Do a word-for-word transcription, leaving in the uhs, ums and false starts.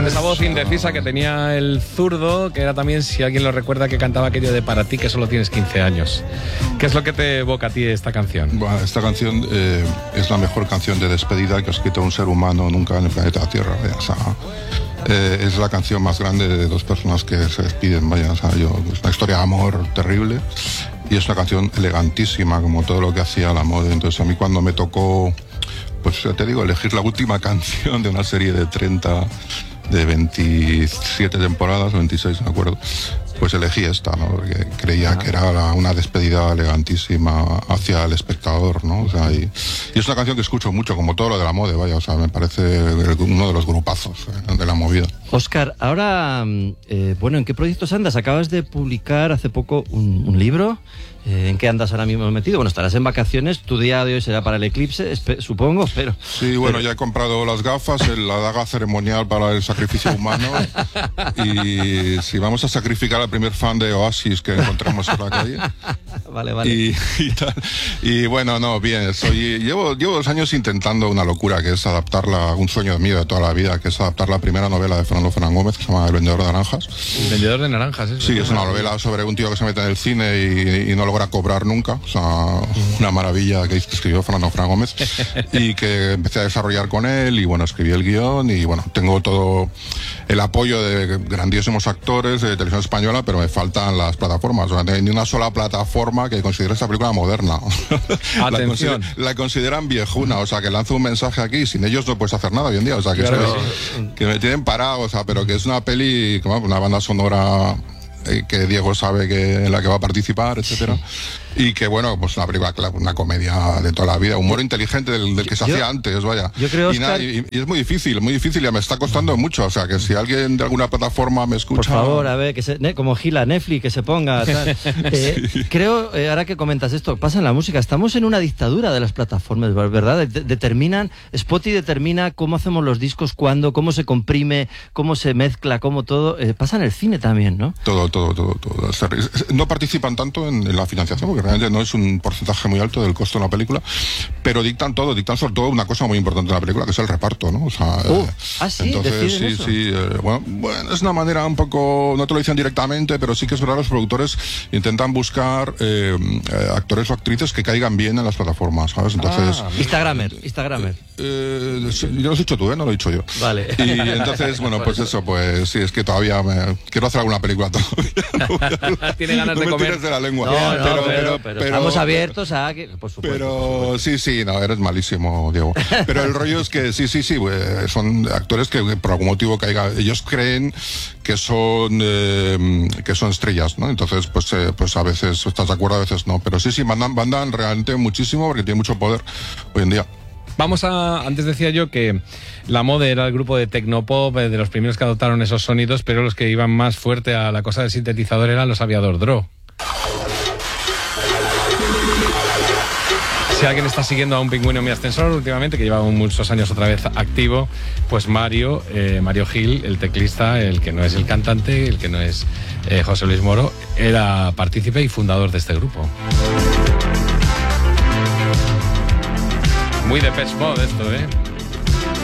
con esa voz indecisa que tenía el zurdo, que era también, si alguien lo recuerda, que cantaba aquello de Para ti que solo tienes quince años. ¿Qué es lo que te evoca a ti esta canción? Bueno, esta canción eh, es la mejor canción de despedida que ha escrito un ser humano nunca en el planeta Tierra. Vaya, o sea, eh, es la canción más grande de dos personas que se despiden. Vaya, o sea, yo, es una historia de amor terrible y es una canción elegantísima, como todo lo que hacía la moda. Entonces, a mí cuando me tocó, pues te digo, elegir la última canción de una serie de treinta, de veintisiete temporadas, veintiséis, me acuerdo, pues elegí esta, ¿no? Porque creía ah. que era la, una despedida elegantísima hacia el espectador, ¿no? O sea, y, y es una canción que escucho mucho, como todo lo de la moda, vaya, o sea, me parece uno de los grupazos eh, de la movida. Óscar, ahora, eh, bueno, ¿en qué proyectos andas? Acabas de publicar hace poco un, un libro. Eh, ¿En qué andas ahora mismo metido? Bueno, estarás en vacaciones, tu día de hoy será para el eclipse, supongo, pero... Sí, bueno, pero... ya he comprado las gafas, la daga ceremonial para el sacrificio humano, y si vamos a sacrificar al primer fan de Oasis que encontramos en la calle. Vale, vale. Y, y, tal. Y bueno, no, bien, soy, llevo, llevo dos años intentando una locura, que es adaptarla, un sueño mío de toda la vida, que es adaptar la primera novela de Fernando Fernán Gómez, que se llama El vendedor de naranjas. El vendedor de naranjas, ¿eso? Sí, es una novela sobre un tío que se mete en el cine y, y no logra cobrar nunca, o sea, una maravilla que escribió Fernando Fernán Gómez y que empecé a desarrollar con él y bueno, escribí el guión y bueno, tengo todo el apoyo de grandísimos actores de televisión española, pero me faltan las plataformas, o sea, ni una sola plataforma que considere esta película moderna. la, consider, la consideran viejuna, o sea, que lanzo un mensaje aquí y sin ellos no puedes hacer nada hoy en día, o sea, que, claro. es, que me tienen parado, o sea, pero que es una peli, una banda sonora que Diego sabe que en la que va a participar, etcétera. Y que bueno, pues una película, una comedia de toda la vida, humor inteligente del, del que se yo, hacía antes, vaya. Yo creo, y, Oscar... y, y es muy difícil, muy difícil, ya me está costando mucho, o sea, que si alguien de alguna plataforma me escucha... Por favor, a ver, que se, como Gila, Netflix, que se ponga... Tal. Eh, sí. Creo, eh, ahora que comentas esto, pasa en la música, estamos en una dictadura de las plataformas, ¿verdad? De, determinan, Spotify determina cómo hacemos los discos, cuándo, cómo se comprime, cómo se mezcla, cómo todo... Eh, pasa en el cine también, ¿no? Todo, todo, todo, todo. No participan tanto en, en la financiación, porque realmente no es un porcentaje muy alto del costo de una película, pero dictan todo, dictan sobre todo una cosa muy importante de la película, que es el reparto, ¿no? O sea, uh, eh, ¿ah, sí? Entonces, sí, eso? sí, eh, bueno, bueno, es una manera un poco, no te lo dicen directamente, pero sí que es verdad, los productores intentan buscar eh, eh, actores o actrices que caigan bien en las plataformas, ¿sabes? Entonces... Ah, Instagramer, Instagramer. Eh, eh, yo lo has dicho tú, ¿eh? No lo he dicho yo. Vale. Y entonces, bueno, pues eso, pues sí, es que todavía me... quiero hacer alguna película todavía. Tiene ganas no de me comer. tires de la lengua. No, no, pero, pero, pero, pero, pero estamos abiertos a que, por supuesto. Pero por supuesto. sí, sí, no, eres malísimo, Diego. Pero el rollo es que sí, sí, sí, pues, son actores que por algún motivo caiga, ellos creen que son eh, que son estrellas, ¿no? Entonces, pues, eh, pues a veces estás de acuerdo, a veces no. Pero sí, sí, mandan, mandan realmente muchísimo porque tienen mucho poder hoy en día. Vamos a... Antes decía yo que La Mode era el grupo de Tecnopop, de los primeros que adoptaron esos sonidos, pero los que iban más fuerte a la cosa del sintetizador eran los Aviador Draw. Si alguien está siguiendo a Un Pingüino en mi ascensor últimamente, que lleva muchos años otra vez activo, pues Mario, eh, Mario Gil, el teclista, el que no es el cantante, el que no es eh, José Luis Moro, era partícipe y fundador de este grupo. Muy Depeche Mode esto, ¿eh?